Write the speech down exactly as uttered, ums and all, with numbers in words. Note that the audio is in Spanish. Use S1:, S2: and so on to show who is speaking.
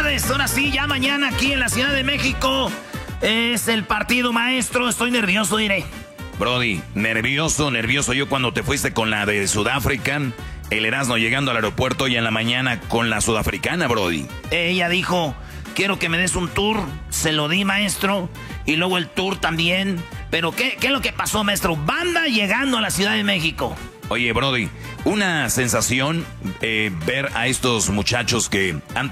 S1: felicidades. Ahora sí, ya mañana aquí en la Ciudad de México es el partido, maestro. Estoy nervioso, diré.
S2: Brody, nervioso, nervioso yo cuando te fuiste con la de Sudáfrica, el Erasmo llegando al aeropuerto y en la mañana con la sudafricana, Brody.
S1: Ella dijo, quiero que me des un tour, se lo di, maestro, y luego el tour también. Pero ¿qué, qué es lo que pasó, maestro? Banda llegando a la Ciudad de México.
S2: Oye, Brody, una sensación eh, ver a estos muchachos que han